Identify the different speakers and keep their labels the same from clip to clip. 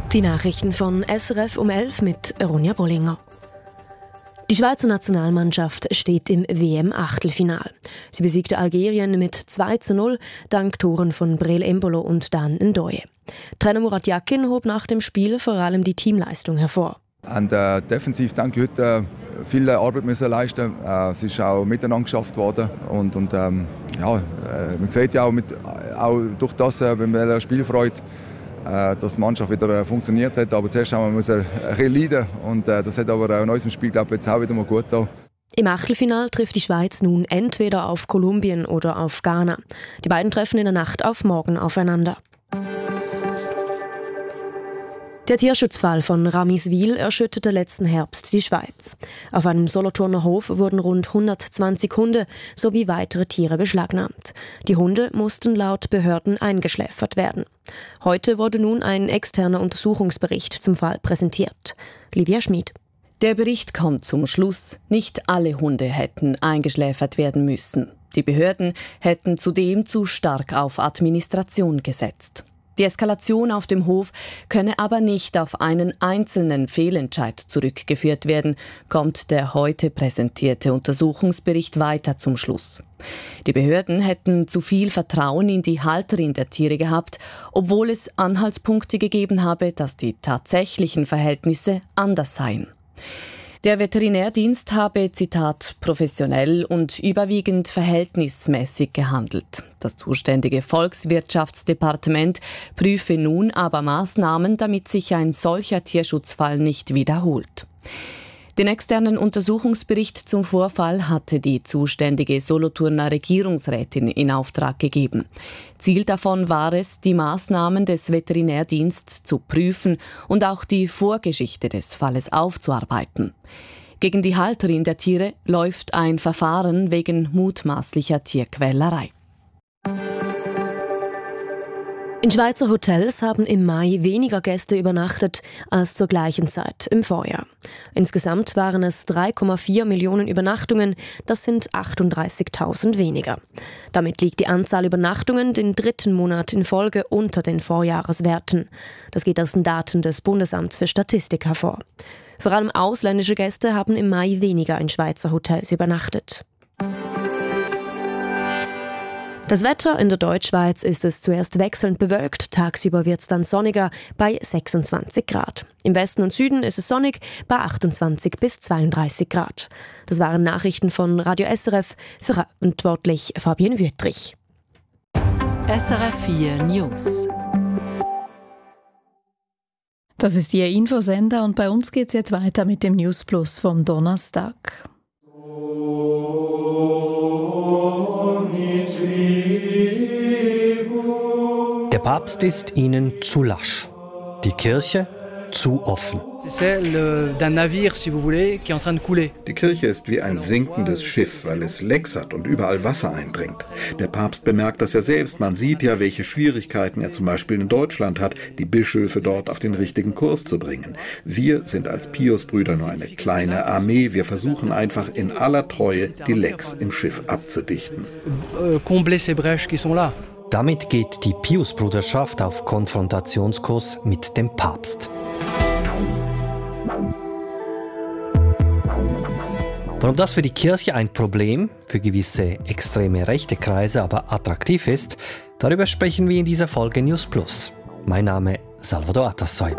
Speaker 1: Die Nachrichten von SRF um 11 mit Ronja Bollinger. Die Schweizer Nationalmannschaft steht im WM-Achtelfinal. Sie besiegte Algerien mit 2:0 dank Toren von Breel Embolo und Dan Ndoye. Trainer Murat Yakin hob nach dem Spiel vor allem die Teamleistung hervor.
Speaker 2: Defensiv denke ich heute viel Arbeit müssen leisten. Es ist auch miteinander geschafft worden und man sieht ja auch durch das, wenn man Spielfreude, dass die Mannschaft wieder funktioniert hat. Aber zuerst haben wir ein bisschen leiden und das hat aber in unserem Spiel jetzt auch wieder mal gut getan.
Speaker 1: Im Achtelfinal trifft die Schweiz nun entweder auf Kolumbien oder auf Ghana. Die beiden treffen in der Nacht auf morgen aufeinander. Der Tierschutzfall von Ramiswil erschütterte letzten Herbst die Schweiz. Auf einem Solothurner Hof wurden rund 120 Hunde sowie weitere Tiere beschlagnahmt. Die Hunde mussten laut Behörden eingeschläfert werden. Heute wurde nun ein externer Untersuchungsbericht zum Fall präsentiert. Livia Schmid.
Speaker 3: Der Bericht kommt zum Schluss, nicht alle Hunde hätten eingeschläfert werden müssen. Die Behörden hätten zudem zu stark auf Administration gesetzt. Die Eskalation auf dem Hof könne aber nicht auf einen einzelnen Fehlentscheid zurückgeführt werden, kommt der heute präsentierte Untersuchungsbericht weiter zum Schluss. Die Behörden hätten zu viel Vertrauen in die Halterin der Tiere gehabt, obwohl es Anhaltspunkte gegeben habe, dass die tatsächlichen Verhältnisse anders seien. Der Veterinärdienst habe, Zitat, professionell und überwiegend verhältnismäßig gehandelt. Das zuständige Volkswirtschaftsdepartement prüfe nun aber Maßnahmen, damit sich ein solcher Tierschutzfall nicht wiederholt. Den externen Untersuchungsbericht zum Vorfall hatte die zuständige Solothurner Regierungsrätin in Auftrag gegeben. Ziel davon war es, die Maßnahmen des Veterinärdienstes zu prüfen und auch die Vorgeschichte des Falles aufzuarbeiten. Gegen die Halterin der Tiere läuft ein Verfahren wegen mutmaßlicher Tierquälerei.
Speaker 1: In Schweizer Hotels haben im Mai weniger Gäste übernachtet als zur gleichen Zeit im Vorjahr. Insgesamt waren es 3,4 Millionen Übernachtungen, das sind 38.000 weniger. Damit liegt die Anzahl Übernachtungen den 3. Monat in Folge unter den Vorjahreswerten. Das geht aus den Daten des Bundesamts für Statistik hervor. Vor allem ausländische Gäste haben im Mai weniger in Schweizer Hotels übernachtet. Das Wetter in der Deutschschweiz ist es zuerst wechselnd bewölkt, tagsüber wird es dann sonniger bei 26 Grad. Im Westen und Süden ist es sonnig bei 28 bis 32 Grad. Das waren Nachrichten von Radio SRF, verantwortlich Fabienne Wüttrich.
Speaker 4: SRF 4 News.
Speaker 5: Das ist Ihr Infosender und bei uns geht es jetzt weiter mit dem News Plus vom Donnerstag.
Speaker 6: Der Papst ist ihnen zu lasch, die Kirche zu offen.
Speaker 7: Die Kirche ist wie ein sinkendes Schiff, weil es Lecks hat und überall Wasser eindringt. Der Papst bemerkt das ja selbst. Man sieht ja, welche Schwierigkeiten er zum Beispiel in Deutschland hat, die Bischöfe dort auf den richtigen Kurs zu bringen. Wir sind als Piusbrüder nur eine kleine Armee. Wir versuchen einfach in aller Treue, die Lecks im Schiff abzudichten.
Speaker 6: Damit geht die Piusbruderschaft auf Konfrontationskurs mit dem Papst. Warum das für die Kirche ein Problem, für gewisse extreme rechte Kreise aber attraktiv ist, darüber sprechen wir in dieser Folge News Plus. Mein Name ist Salvador Atassoy.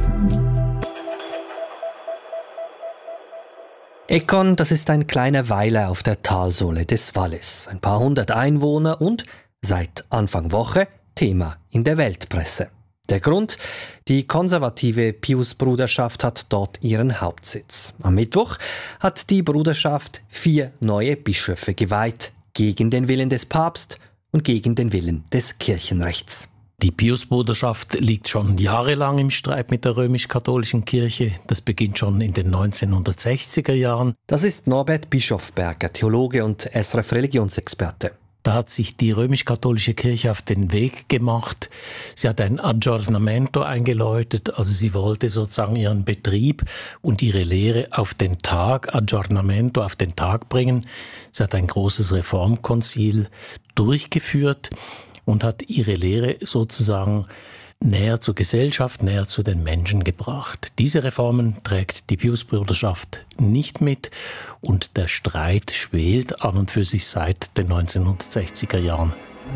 Speaker 6: Ekon, das ist ein kleiner Weiler auf der Talsohle des Wallis. Ein paar hundert Einwohner und seit Anfang Woche Thema in der Weltpresse. Der Grund? Die konservative Pius-Bruderschaft hat dort ihren Hauptsitz. Am Mittwoch hat die Bruderschaft 4 neue Bischöfe geweiht, gegen den Willen des Papstes und gegen den Willen des Kirchenrechts.
Speaker 8: Die Pius-Bruderschaft liegt schon jahrelang im Streit mit der römisch-katholischen Kirche. Das beginnt schon in den 1960er Jahren.
Speaker 6: Das ist Norbert Bischofberger, Theologe und SRF-Religionsexperte.
Speaker 8: Da hat sich die römisch-katholische Kirche auf den Weg gemacht. Sie hat ein Aggiornamento eingeläutet, also sie wollte sozusagen ihren Betrieb und ihre Lehre auf den Tag, Aggiornamento auf den Tag bringen. Sie hat ein großes Reformkonzil durchgeführt und hat ihre Lehre sozusagen näher zur Gesellschaft, näher zu den Menschen gebracht. Diese Reformen trägt die Piusbruderschaft nicht mit und der Streit schwelt an und für sich seit den 1960er Jahren.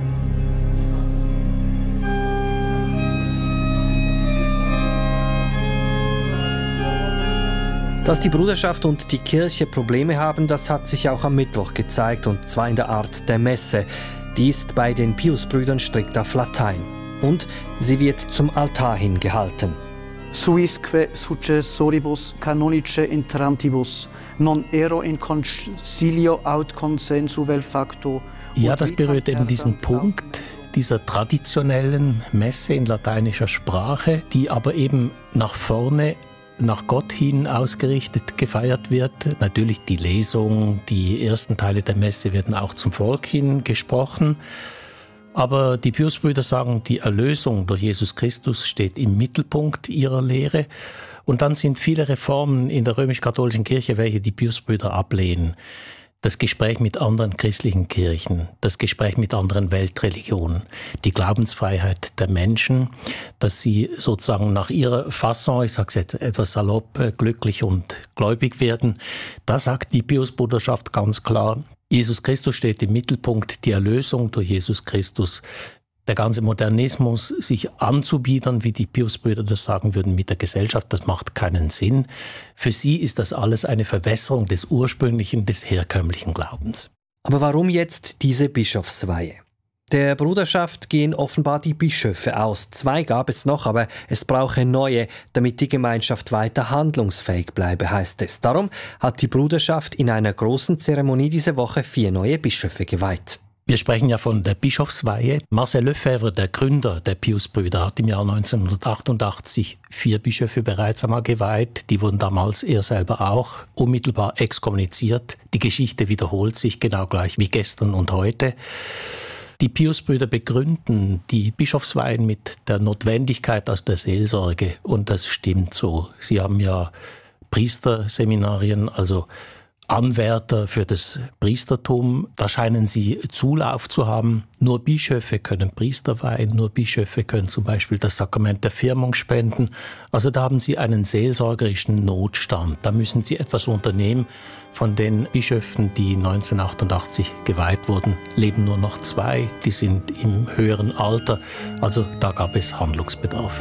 Speaker 6: Dass die Bruderschaft und die Kirche Probleme haben, das hat sich auch am Mittwoch gezeigt, und zwar in der Art der Messe. Die ist bei den Piusbrüdern strikt auf Latein. Und sie wird zum Altar hin gehalten.
Speaker 9: Suisque successoribus canonice interantibus, non ero in concilio aut consensu vel facto.
Speaker 8: Ja, das berührt eben diesen Punkt dieser traditionellen Messe in lateinischer Sprache, die aber eben nach vorne, nach Gott hin ausgerichtet gefeiert wird. Natürlich die Lesung, die ersten Teile der Messe werden auch zum Volk hin gesprochen. Aber die Piusbrüder sagen, die Erlösung durch Jesus Christus steht im Mittelpunkt ihrer Lehre. Und dann sind viele Reformen in der römisch-katholischen Kirche, welche die Piusbrüder ablehnen. Das Gespräch mit anderen christlichen Kirchen, das Gespräch mit anderen Weltreligionen, die Glaubensfreiheit der Menschen, dass sie sozusagen nach ihrer Fasson, ich sage es jetzt etwas salopp, glücklich und gläubig werden. Da sagt die Piusbruderschaft ganz klar, Jesus Christus steht im Mittelpunkt, die Erlösung durch Jesus Christus. Der ganze Modernismus, sich anzubiedern, wie die Piusbrüder das sagen würden, mit der Gesellschaft, das macht keinen Sinn. Für sie ist das alles eine Verwässerung des ursprünglichen, des herkömmlichen Glaubens.
Speaker 6: Aber warum jetzt diese Bischofsweihe? Der Bruderschaft gehen offenbar die Bischöfe aus. 2 gab es noch, aber es brauche neue, damit die Gemeinschaft weiter handlungsfähig bleibe, heißt es. Darum hat die Bruderschaft in einer großen Zeremonie diese Woche 4 neue Bischöfe geweiht.
Speaker 8: Wir sprechen ja von der Bischofsweihe. Marcel Lefebvre, der Gründer der Piusbrüder, hat im Jahr 1988 4 Bischöfe bereits einmal geweiht. Die wurden damals, er selber auch, unmittelbar exkommuniziert. Die Geschichte wiederholt sich genau gleich wie gestern und heute. Die Piusbrüder begründen die Bischofsweihen mit der Notwendigkeit aus der Seelsorge. Und das stimmt so. Sie haben ja Priesterseminarien, also Anwärter für das Priestertum, da scheinen sie Zulauf zu haben. Nur Bischöfe können Priester weihen, nur Bischöfe können zum Beispiel das Sakrament der Firmung spenden. Also da haben sie einen seelsorgerischen Notstand. Da müssen sie etwas unternehmen. Von den Bischöfen, die 1988 geweiht wurden, leben nur noch 2. Die sind im höheren Alter. Also da gab es Handlungsbedarf.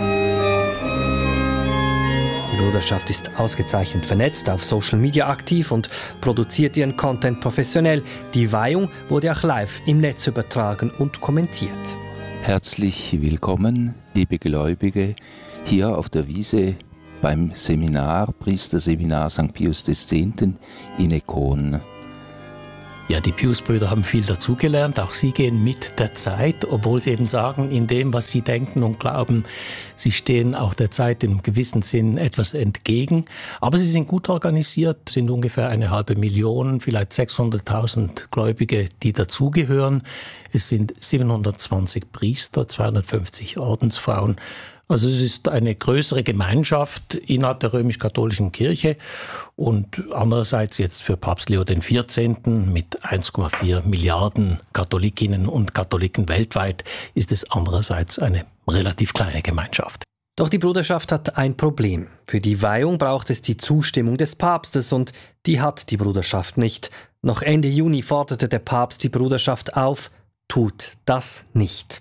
Speaker 6: Die Bruderschaft ist ausgezeichnet vernetzt, auf Social Media aktiv und produziert ihren Content professionell. Die Weihung wurde auch live im Netz übertragen und kommentiert.
Speaker 10: Herzlich willkommen, liebe Gläubige, hier auf der Wiese beim Seminar, Priesterseminar St. Pius X. in Econ.
Speaker 8: Ja, die Piusbrüder haben viel dazugelernt. Auch sie gehen mit der Zeit, obwohl sie eben sagen, in dem, was sie denken und glauben, sie stehen auch der Zeit im gewissen Sinn etwas entgegen. Aber sie sind gut organisiert, sind ungefähr 1,5 Million, vielleicht 600.000 Gläubige, die dazugehören. Es sind 720 Priester, 250 Ordensfrauen. Also es ist eine größere Gemeinschaft innerhalb der römisch-katholischen Kirche und andererseits jetzt für Papst Leo XIV. Mit 1,4 Milliarden Katholikinnen und Katholiken weltweit ist es andererseits eine relativ kleine Gemeinschaft.
Speaker 6: Doch die Bruderschaft hat ein Problem. Für die Weihung braucht es die Zustimmung des Papstes und die hat die Bruderschaft nicht. Noch Ende Juni forderte der Papst die Bruderschaft auf, tut das nicht.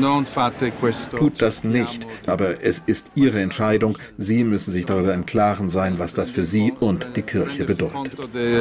Speaker 7: Tut das nicht, aber es ist Ihre Entscheidung. Sie müssen sich darüber im Klaren sein, was das für Sie und die Kirche bedeutet.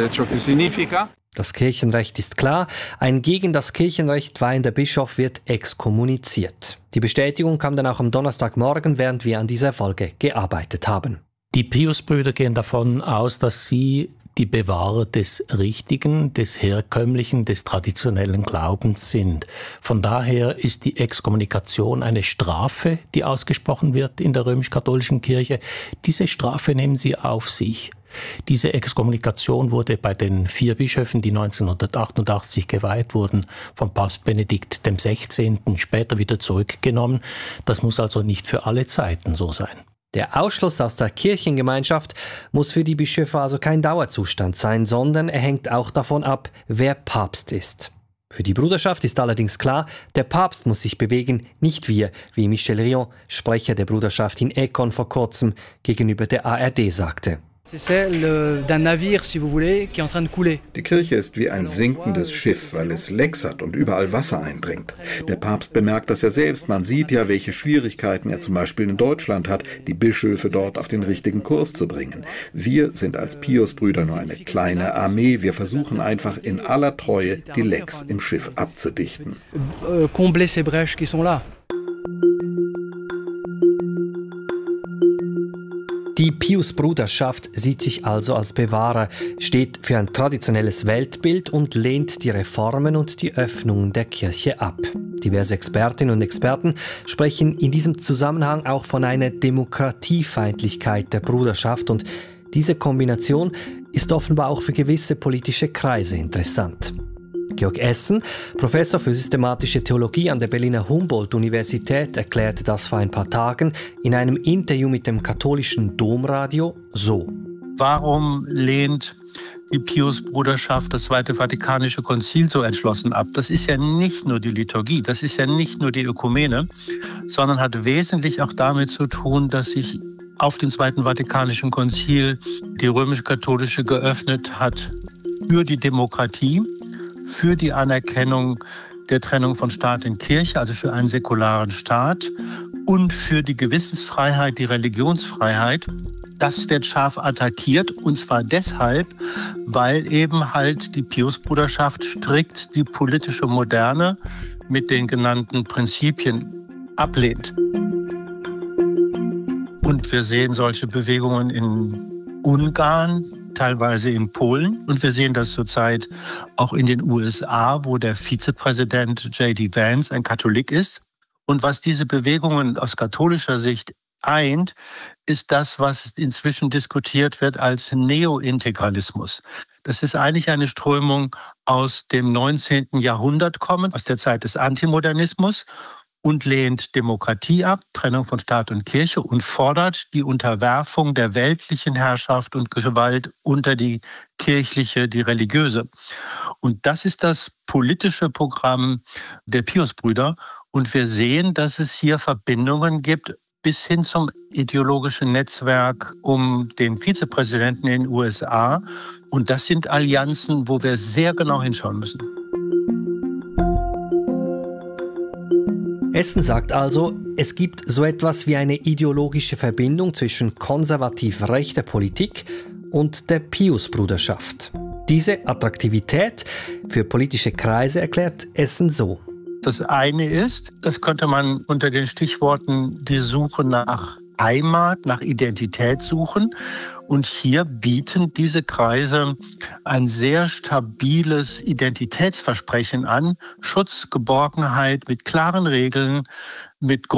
Speaker 6: Das Kirchenrecht ist klar. Ein gegen das Kirchenrecht weihender Bischof wird exkommuniziert. Die Bestätigung kam dann auch am Donnerstagmorgen, während wir an dieser Folge gearbeitet haben.
Speaker 8: Die Piusbrüder gehen davon aus, dass sie die Bewahrer des Richtigen, des Herkömmlichen, des traditionellen Glaubens sind. Von daher ist die Exkommunikation eine Strafe, die ausgesprochen wird in der römisch-katholischen Kirche. Diese Strafe nehmen sie auf sich. Diese Exkommunikation wurde bei den 4 Bischöfen, die 1988 geweiht wurden, von Papst Benedikt XVI. Später wieder zurückgenommen. Das muss also nicht für alle Zeiten so sein.
Speaker 6: Der Ausschluss aus der Kirchengemeinschaft muss für die Bischöfe also kein Dauerzustand sein, sondern er hängt auch davon ab, wer Papst ist. Für die Bruderschaft ist allerdings klar, der Papst muss sich bewegen, nicht wir, wie Michel Rion, Sprecher der Bruderschaft in Econ vor kurzem gegenüber der ARD sagte.
Speaker 11: Die
Speaker 7: Kirche ist wie ein sinkendes Schiff, weil es Lecks hat und überall Wasser eindringt. Der Papst bemerkt das ja selbst. Man sieht ja, welche Schwierigkeiten er zum Beispiel in Deutschland hat, die Bischöfe dort auf den richtigen Kurs zu bringen. Wir sind als Pius-Brüder nur eine kleine Armee. Wir versuchen einfach in aller Treue, die Lecks im Schiff abzudichten.
Speaker 6: Die Pius-Bruderschaft sieht sich also als Bewahrer, steht für ein traditionelles Weltbild und lehnt die Reformen und die Öffnungen der Kirche ab. Diverse Expertinnen und Experten sprechen in diesem Zusammenhang auch von einer Demokratiefeindlichkeit der Bruderschaft und diese Kombination ist offenbar auch für gewisse politische Kreise interessant. Georg Essen, Professor für systematische Theologie an der Berliner Humboldt-Universität, erklärte das vor ein paar Tagen in einem Interview mit dem katholischen Domradio so.
Speaker 12: Warum lehnt die Pius-Bruderschaft das Zweite Vatikanische Konzil so entschlossen ab? Das ist ja nicht nur die Liturgie, das ist ja nicht nur die Ökumene, sondern hat wesentlich auch damit zu tun, dass sich auf dem Zweiten Vatikanischen Konzil die römisch-katholische geöffnet hat für die Demokratie, für die Anerkennung der Trennung von Staat und Kirche, also für einen säkularen Staat und für die Gewissensfreiheit, die Religionsfreiheit. Das wird scharf attackiert und zwar deshalb, weil eben halt die Pius-Bruderschaft strikt die politische Moderne mit den genannten Prinzipien ablehnt. Und wir sehen solche Bewegungen in Ungarn, teilweise in Polen. Und wir sehen das zurzeit auch in den USA, wo der Vizepräsident J.D. Vance ein Katholik ist. Und was diese Bewegungen aus katholischer Sicht eint, ist das, was inzwischen diskutiert wird als Neointegralismus. Das ist eigentlich eine Strömung aus dem 19. Jahrhundert kommend, aus der Zeit des Antimodernismus und lehnt Demokratie ab, Trennung von Staat und Kirche und fordert die Unterwerfung der weltlichen Herrschaft und Gewalt unter die kirchliche, die religiöse. Und das ist das politische Programm der Pius-Brüder. Und wir sehen, dass es hier Verbindungen gibt bis hin zum ideologischen Netzwerk um den Vizepräsidenten in den USA. Und das sind Allianzen, wo wir sehr genau hinschauen müssen.
Speaker 6: Essen sagt also, es gibt so etwas wie eine ideologische Verbindung zwischen konservativ rechter Politik und der Pius-Bruderschaft. Diese Attraktivität für politische Kreise erklärt Essen so.
Speaker 12: Das eine ist, das könnte man unter den Stichworten die Suche nach Heimat, nach Identität suchen. Und hier bieten diese Kreise ein sehr stabiles Identitätsversprechen an. Schutz, Geborgenheit mit klaren Regeln, mit